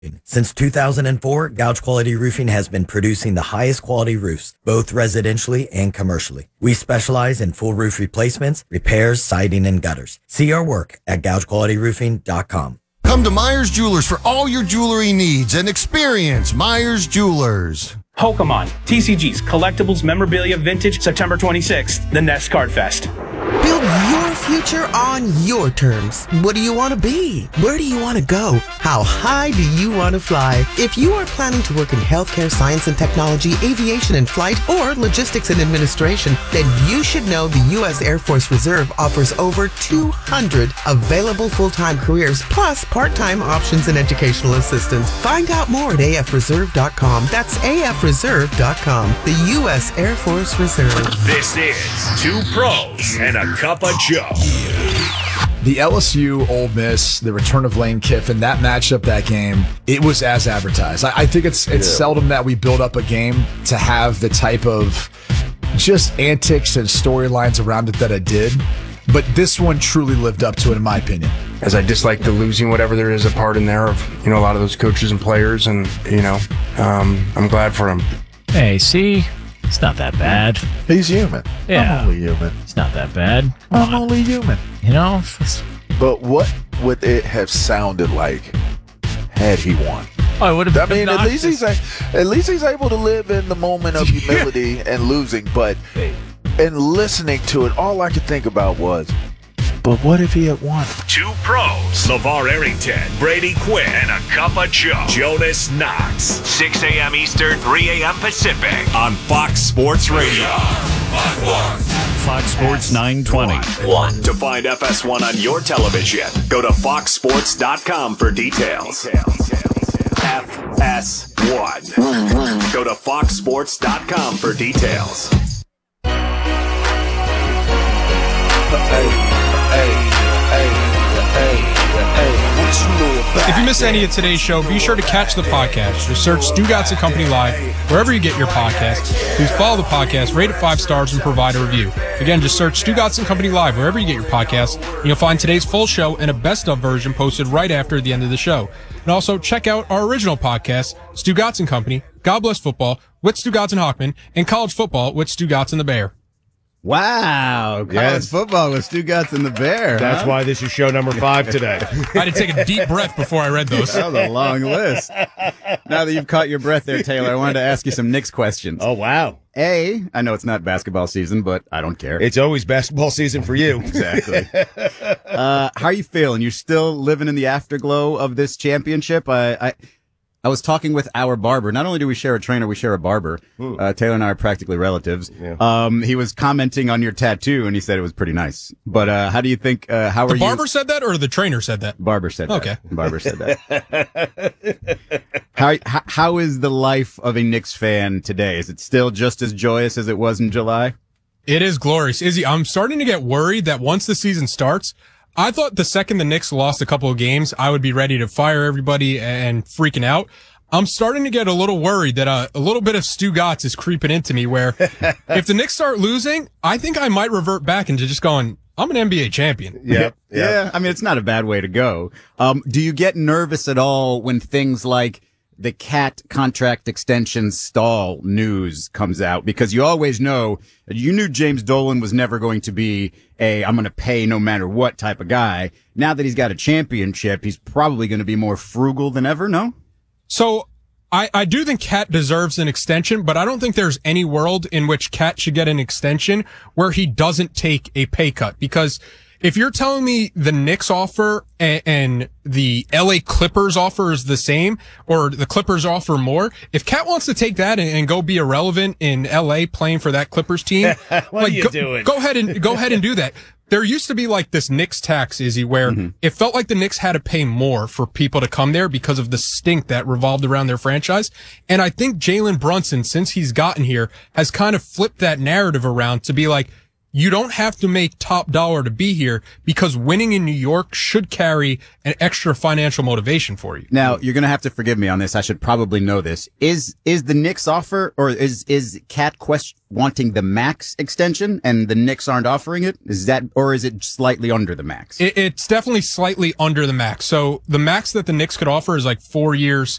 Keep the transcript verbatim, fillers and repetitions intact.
Since two thousand four, Gouge Quality Roofing has been producing the highest quality roofs, both residentially and commercially. We specialize in full roof replacements, repairs, siding, and gutters. See our work at gouge quality roofing dot com. Come to Myers Jewelers for all your jewelry needs and experience Myers Jewelers. Pokemon, T C Gs, Collectibles, Memorabilia, Vintage, September twenty-sixth, the Nest Card Fest. Build your future on your terms. What do you want to be? Where do you want to go? How high do you want to fly? If you are planning to work in healthcare, science and technology, aviation and flight, or logistics and administration, then you should know the U S Air Force Reserve offers over two hundred available full-time careers, plus part-time options and educational assistance. Find out more at A F reserve dot com. That's A F reserve dot com. The U S Air Force Reserve. This is Two Pros and a Cup of Joe. The L S U Ole Miss, the return of Lane Kiffin, that matchup, that game, it was as advertised. I, I think it's it's yeah. seldom that we build up a game to have the type of just antics and storylines around it that it did. But this one truly lived up to it, in my opinion. As I dislike the losing, whatever there is a part in there of, you know, a lot of those coaches and players, and, you know, um, I'm glad for them. Hey, see? It's not that bad. He's human. Yeah. I'm only human. It's not that bad. I'm only human. You know? But what would it have sounded like had he won? Oh, it would have I mean, at least he's a, at least he's able to live in the moment of humility and losing. But in listening to it, all I could think about was, but what if he had won? Two Pros, LeVar Arrington, Brady Quinn, and a Cup of Joe, Jonas Knox. six a.m. Eastern, three a.m. Pacific on Fox Sports Radio. Fox Sports nine twenty. One. To find F S one on your television, go to fox sports dot com for details. F S one. Go to fox sports dot com for details. If you miss any of today's show, be sure to catch the podcast. Just search Stu Gatz and Company Live wherever you get your podcasts. Please follow the podcast, rate it five stars, and provide a review. Again, just search Stu Gatz and Company Live wherever you get your podcasts, and you'll find today's full show and a best-of version posted right after the end of the show. And also, check out our original podcast, Stu Gatz and Company, God Bless Football, with Stu Gatz and Hockman, and College Football with Stu Gatz and the Bear. Wow, college yes. football with Stu Gatz and the Bear. That's huh? why this is show number five today. I had to take a deep breath before I read those. That was a long list. Now that you've caught your breath there, Taylor, I wanted to ask you some Knicks questions. Oh, wow. A, I know it's not basketball season, but I don't care. It's always basketball season for you. Exactly. uh, how are you feeling? You're still living in the afterglow of this championship? I... I I was talking with our barber. Not only do we share a trainer, we share a barber. Hmm. Uh, Taylor and I are practically relatives. Yeah. Um, he was commenting on your tattoo, and he said it was pretty nice. But uh, how do you think? Uh, how the are you? The barber said that, or the trainer said that? Barber said that. Okay. Barber said that. how, how how is the life of a Knicks fan today? Is it still just as joyous as it was in July? It is glorious, Izzy. I'm starting to get worried that once the season starts, I thought the second the Knicks lost a couple of games, I would be ready to fire everybody and freaking out. I'm starting to get a little worried that uh, a little bit of Stu Gatz is creeping into me where if the Knicks start losing, I think I might revert back into just going, I'm an N B A champion. Yep. Yep. Yeah. I mean, it's not a bad way to go. Um, do you get nervous at all when things like the Cat contract extension stall news comes out? Because you always know, you knew James Dolan was never going to be a I'm going to pay no matter what type of guy. Now that he's got a championship, he's probably going to be more frugal than ever, no? So I, I do think Cat deserves an extension, but I don't think there's any world in which Cat should get an extension where he doesn't take a pay cut. Because if you're telling me the Knicks offer and, and the L A Clippers offer is the same, or the Clippers offer more, if Cat wants to take that and, and go be irrelevant in L A playing for that Clippers team, what like, are you go, doing? Go ahead and go ahead and do that. There used to be like this Knicks tax, Izzy, where mm-hmm. it felt like the Knicks had to pay more for people to come there because of the stink that revolved around their franchise. And I think Jalen Brunson, since he's gotten here, has kind of flipped that narrative around to be like, you don't have to make top dollar to be here because winning in New York should carry an extra financial motivation for you. Now, you're going to have to forgive me on this. I should probably know this. Is is the Knicks offer, or is is Cat Quest wanting the max extension and the Knicks aren't offering it? Is that, or is it slightly under the max? It, it's definitely slightly under the max. So the max that the Knicks could offer is like four years,